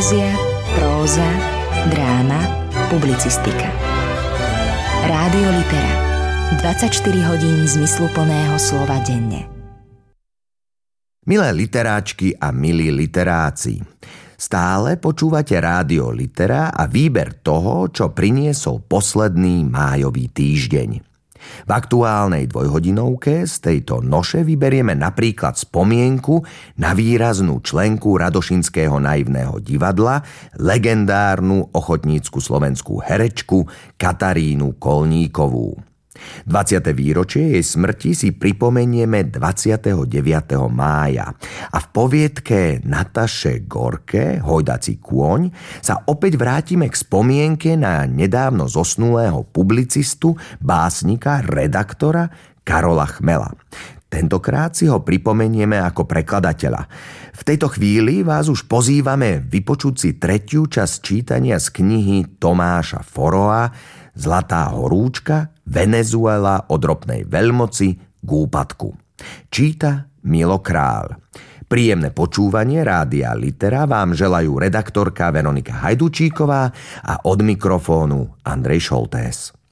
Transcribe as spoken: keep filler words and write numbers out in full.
Poézia, próza, dráma, publicistika. Rádio Litera. dvadsaťštyri hodín zmysluplného slova denne. Milé literáčky a milí literáci, stále počúvate Rádio Litera a výber toho, čo priniesol posledný májový týždeň. V aktuálnej dvojhodinovke z tejto noše vyberieme napríklad spomienku na výraznú členku Radošinského naivného divadla, legendárnu ochotnícku slovenskú herečku Katarínu Kolníkovú. dvadsiate výročie jej smrti si pripomenieme dvadsiateho deviateho mája a v poviedke Nataše Gorke Hojdací kôň sa opäť vrátime k spomienke na nedávno zosnulého publicistu, básnika, redaktora Karola Chmela. Tentokrát si ho pripomenieme ako prekladateľa. V tejto chvíli vás už pozývame vypočuť si tretiu časť čítania z knihy Tomáša Foroa Zlatá horúčka, Venezuela od ropnej veľmoci k úpadku. Číta Milo Král. Príjemné počúvanie Rádia Litera vám želajú redaktorka Veronika Hajdučíková a od mikrofónu Andrej Šoltés.